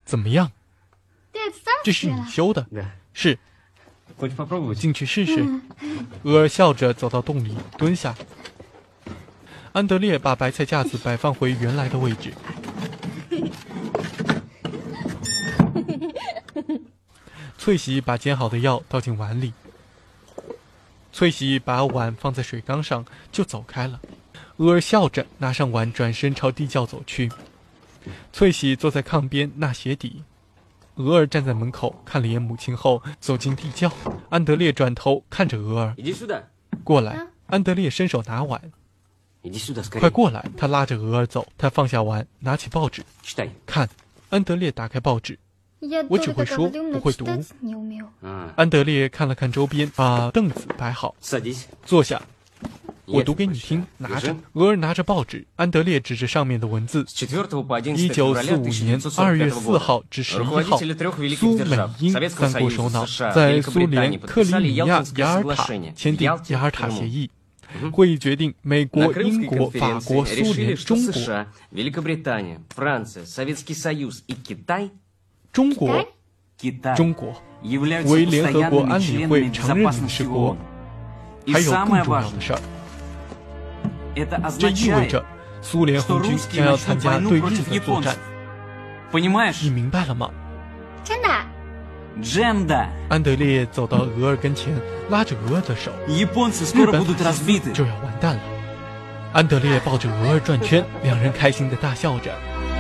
怎么样？这是你修的？是。进去试试。俄尔笑着走到洞里，蹲下。安德烈把白菜架子摆放回原来的位置。翠喜把煎好的药倒进碗里。翠喜把碗放在水缸上，就走开了。俄尔笑着拿上碗，转身朝地窖走去。翠喜坐在炕边纳鞋底。俄尔站在门口看了眼母亲后走进地窖。安德烈转头看着俄尔，过来。安德烈伸手拿碗，快过来。他拉着俄尔走。他放下碗，拿起报纸看。安德烈打开报纸，我只会说不会读。安德烈看了看周边，把凳子摆好，坐下。我读给你听，拿着。俄尔拿着报纸，安德烈指着上面的文字：1945年2月4号至11号，苏美英三国首脑在苏联克里米亚雅尔塔签订雅尔塔协议。会议决定，美国、英国、法国、苏联、中国为联合国安理会常任理事国。还有更重要的事儿。这意味着苏联红军将要参加对日的作战，你明白了吗？ 真的。 安德烈走到俄尔跟前，拉着俄尔的手。日本法西斯就要完蛋了。安德烈抱着俄尔转圈，两人开心地大笑着。